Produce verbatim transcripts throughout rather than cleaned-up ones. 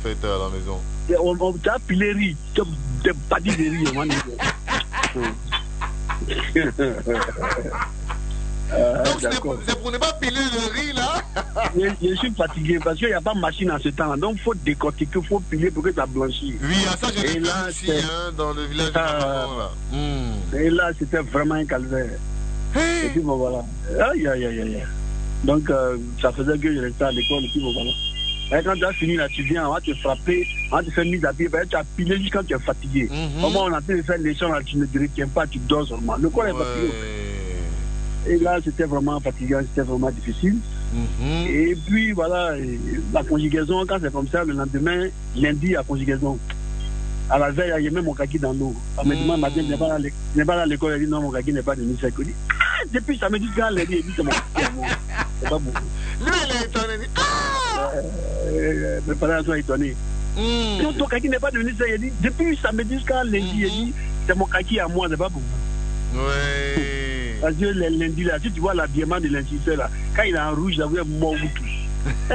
fait à la maison? On, on t'a pilé riz. Tu n'as pas dit de riz. Euh, Donc c'est pour, pour ne pas piler le riz là. je, je suis fatigué parce qu'il n'y a pas de machine en ce temps. Donc il faut décortiquer, il faut piler pour que ça blanchisse. Oui, ça je l'ai vu ici hein, dans le village de euh, là. Mm. Et là c'était vraiment un calvaire. Hey. Et puis bon voilà. Aïe aïe aïe aïe. Donc euh, ça faisait que je restais à l'école et puis bon voilà. Et quand tu as fini là, tu viens, on va te frapper, on va te faire mise à pied, tu as pilé jusqu'à quand tu es fatigué. Mm-hmm. Au moins on a pu faire les champs là, tu ne te retiens pas, tu dors seulement. Le corps ouais. est fatigué. Et là, c'était vraiment fatigant, c'était vraiment difficile. Mm-hmm. Et puis, voilà, et la conjugaison, quand c'est comme ça, le lendemain, lundi, la conjugaison. À la veille, il y a même mon kaki dans l'eau. Elle me demande, matin, je n'ai pas dans l'école, elle dit, non, mon kaki n'est pas de Nice. Elle dit, ah, depuis ça me dit, quand elle dit, c'est mon kaki à moi. C'est pas beaucoup. Lui, il est étonné, il dit, ah euh, Mes parents sont étonnés. Mm. Non, ton kaki n'est pas de Nice. Elle dit, depuis ça me dit, quand elle dit, elle dit, c'est mon kaki à moi, c'est pas beaucoup. Ouais. Parce que les lundis là, si tu vois l'habillement de l'instituteur là, quand il est en rouge, là, vous êtes mort vous tous.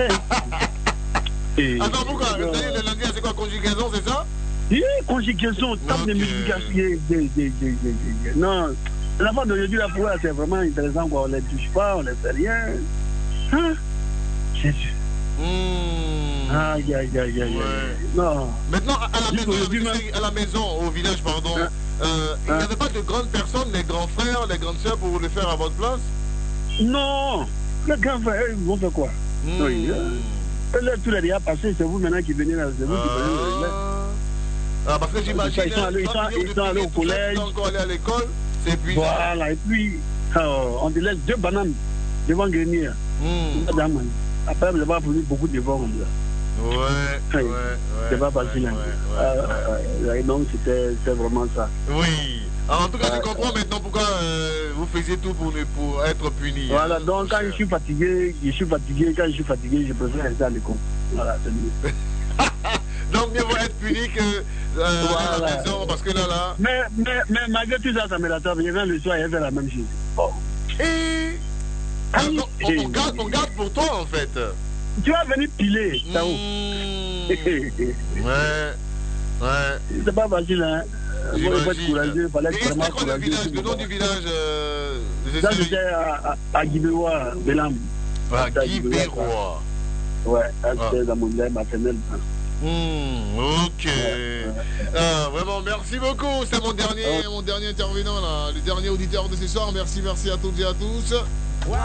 Et... Attends, pourquoi le lundi, c'est quoi, conjugaison, c'est ça? Oui, conjugaison, table okay. de multiplication. Non, la fin d'aujourd'hui, là, pour eux, c'est vraiment intéressant, quoi. On ne les touche pas, on ne les fait rien. Hein? Jésus. Mmh. Aïe, aïe, aïe, aïe. Non. Maintenant, à la, maison, à la maison, au village, pardon, hein? euh, il n'y avait pas de grandes personnes, les grands frères, les grandes sœurs pour le faire à votre place? Non. Les grands frères, ils vont faire quoi? Mmh. Oui, euh, là, tout est déjà passé, c'est vous maintenant qui venez là, c'est vous ah. qui venez là. Ah, parce que j'imagine, ils sont allés, ils sont, ils sont allés au collège. Ils sont encore allés à l'école, c'est puis. Voilà, et puis, euh, on te laisse deux bananes devant le grenier. Mmh. Après, vous avez produit beaucoup de vent comme ça. Ouais, ouais, ouais. C'est pas facile. Ouais, hein. ouais, euh, ouais. Euh, donc, c'était vraiment ça. Oui. Alors, en tout cas, euh, je comprends maintenant pourquoi euh, vous faisiez tout pour, pour être puni. Voilà, hein, donc quand je suis fatigué, je suis fatigué, quand je suis fatigué, je préfère rester à l'école. Voilà, c'est mieux. Donc, mieux vaut être puni que euh, voilà. À la maison, parce que là, là... Mais, mais, mais malgré tout ça, ça me l'attend. Je viens le soir et elle fait la même chose. Bon. Et... Ah, donc, on, on, garde, on garde pour toi, en fait. Tu vas venir piler, mmh. ça où? Ouais, ouais. C'est pas facile, hein. Il faut être courageux, il fallait être vraiment courageux. Le, village, le nom du village euh, ça, c'était à, à, à Guibérois, Bélam. À Guibérois. Ouais, c'était dans mon lait maternel. Mmh, ok. Ouais, ouais. Euh, vraiment, merci beaucoup. C'est mon dernier, oh. mon dernier intervenant, là, le dernier auditeur de ce soir. Merci, merci à toutes et à tous.